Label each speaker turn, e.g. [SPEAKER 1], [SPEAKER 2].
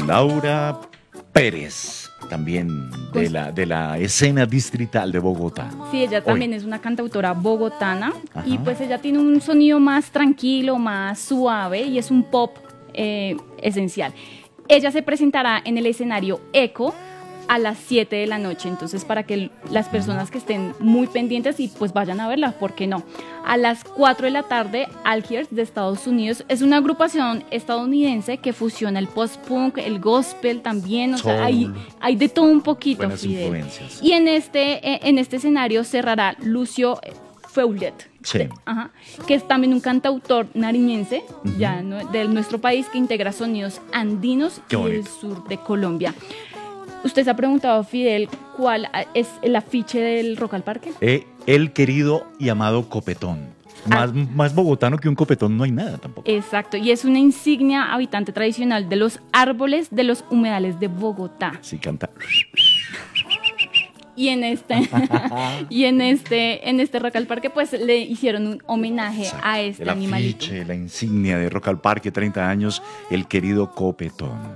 [SPEAKER 1] Laura Pérez, también de la escena distrital de Bogotá.
[SPEAKER 2] Sí, ella también es una cantautora bogotana.
[SPEAKER 1] Ajá.
[SPEAKER 2] Y pues ella tiene un sonido más tranquilo, más suave y es un pop esencial. Ella se presentará en el escenario Eco a las 7 de la noche, entonces para que las personas que estén muy pendientes y pues vayan a verla, ¿por qué no? A las 4 de la tarde, Algiers de Estados Unidos, es una agrupación estadounidense que fusiona el post-punk, el gospel también, o sea, hay de todo un poquito.
[SPEAKER 1] Buenas
[SPEAKER 2] Fidel.
[SPEAKER 1] influencias.
[SPEAKER 2] Y en este escenario cerrará Lucio Feulet.
[SPEAKER 1] Sí.
[SPEAKER 2] Ajá, que es también un cantautor nariñense, ya de nuestro país, que integra sonidos andinos
[SPEAKER 1] Qué
[SPEAKER 2] y del
[SPEAKER 1] bonito.
[SPEAKER 2] sur de Colombia. Usted se ha preguntado, Fidel, ¿cuál es el afiche del Rock al Parque?
[SPEAKER 1] El querido y amado copetón. Más bogotano que un copetón no hay nada tampoco.
[SPEAKER 2] Exacto, y es una insignia habitante tradicional de los árboles de los humedales de Bogotá.
[SPEAKER 1] Sí, canta.
[SPEAKER 2] Y en este Rock al Parque, pues le hicieron un homenaje a este
[SPEAKER 1] el
[SPEAKER 2] animalito.
[SPEAKER 1] afiche, la insignia de Rock al Parque, 30 años, el querido copetón.